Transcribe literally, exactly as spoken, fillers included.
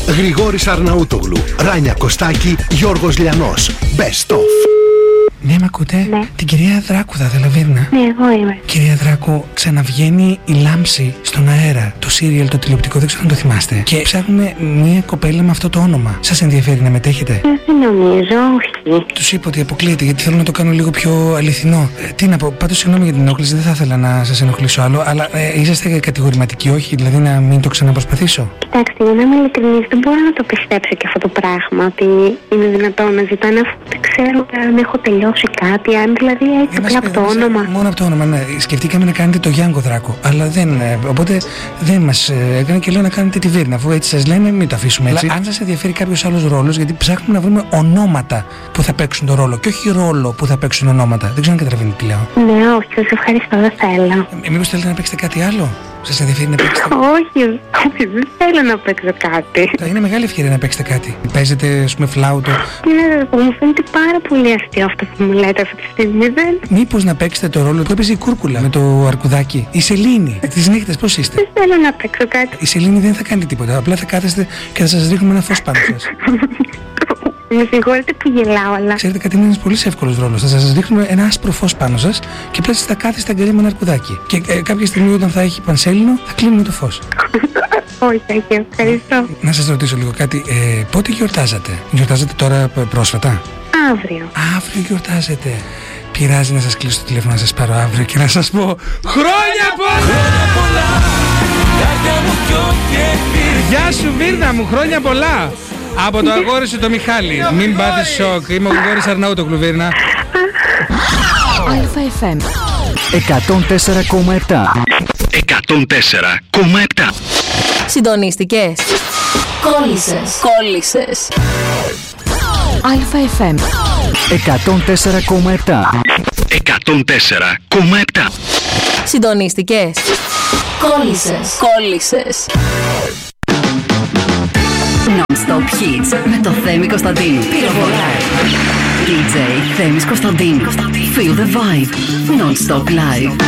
Γρηγόρης Αρναούτογλου, Ράνια Κωστάκη, Γιώργος Λιανός. Best of. Ναι, μ' ακούτε? Ναι. Την κυρία Δράκου θα θέλω, Βίρνα. Ναι, εγώ είμαι. Κυρία Δράκου, ξαναβγαίνει η Λάμψη στον αέρα. Το σύριαλ, το τηλεοπτικό, δεν ξέρω αν το θυμάστε. Και ψάχνουμε μια κοπέλα με αυτό το όνομα. Σας ενδιαφέρει να μετέχετε? Ε, δεν νομίζω, όχι. Τους είπα ότι αποκλείεται γιατί θέλω να το κάνω λίγο πιο αληθινό. Ε, τι να πω, πάντως συγγνώμη για την ενόχληση, δεν θα ήθελα να σας ενοχλήσω άλλο. Αλλά ε, είσαστε κατηγορηματικοί, όχι, δηλαδή να μην το ξαναπροσπαθήσω? Κοιτάξτε, για να είμαι ειλικρινής, δεν μπορώ να το πιστέψω και αυτό το πράγμα ότι είναι δυνατόν να ζητάνε αφού δεν ξέρω αν έχω τελειώσει κάτι, αν δηλαδή έχει απλά από το όνομα. Μόνο από το όνομα, ναι. Σκεφτήκαμε να κάνετε το Γιάνγκο Δράκο, αλλά δεν. Ε, οπότε δεν μας ε, έκανε και λέω να κάνετε τη Βίρνα. Αφού έτσι σας λένε, μην το αφήσουμε έτσι. Αλλά αν σας ενδιαφέρει κάποιος άλλος ρόλος, γιατί ψάχνουμε να βρούμε ονόματα που θα παίξουν το ρόλο και όχι ρόλο που θα παίξουν ονόματα. Δεν ξέρω αν καταλαβαίνετε τι λέω. Ναι, όχι, σας ευχαριστώ, δεν θέλω. Ε, μήπως θέλετε να παίξετε κάτι άλλο? Σας ενδιαφέρει να παίξετε? Όχι, όχι, δεν θέλω να παίξω κάτι. Είναι μεγάλη ευκαιρία να παίξετε κάτι. Παίζετε, ας πούμε, φλάουτο. Ναι, ρε, μου φαίνεται πάρα πολύ αστείο αυτό που μου λέτε αυτή τη στιγμή, δεν. Μήπως να παίξετε το ρόλο που έπαιζε η Κούρκουλα με το αρκουδάκι? Η Σελήνη. Τις νύχτες πώς είστε? Δεν θέλω να παίξω κάτι. Η Σελήνη δεν θα κάνει τίποτα. Απλά θα κάθεστε και θα σας ρίχνουμε ένα φως πάνω σας. Με συγχωρείτε που γελάω, αλλά. Ξέρετε κάτι, είναι ένας πολύ εύκολος ρόλος. Θα σας ρίχνουμε ένα άσπρο φως πάνω σας και απλά θα κάθεστε αγκαλιά με ένα αρκουδάκι. Και ε, κάποια στιγμή όταν θα έχει πανσέλινο θα κλείνουμε το φως. Όχι, όχι, ευχαριστώ. Να σας ρωτήσω λίγο κάτι. Ε, πότε γιορτάζατε? Γιορτάζατε τώρα πρόσφατα? Αύριο. Αύριο γιορτάζετε. Πειράζει να σας κλείσω το τηλέφωνο να σας πάρω αύριο και να σας πω χρόνια πολλά! Γεια σου Βίρνα μου, χρόνια πολλά! Από το αγόρι σου το Μιχάλη. Μην πάθεις σοκ. Είμαι ο Γρηγόρης Αρναούτογλου, Βίρνα. Αλφα εφ εμ εκατόν τέσσερα κόμμα επτά. εκατόν τέσσερα κόμμα επτά. Συντονίστηκες? Κόλλησες. Κόλλησες. Αλφα εφ εμ εκατόν τέσσερα κόμμα επτά. εκατόν τέσσερα κόμμα επτά. Συντονίστηκες? Κόλλησες. Κόλλησες. Non-stop hits με το Θέμη Κωνσταντίνου. Πυροβολάει. ντι τζέι Θέμης Κωνσταντίνου. Feel the vibe. Non-stop live.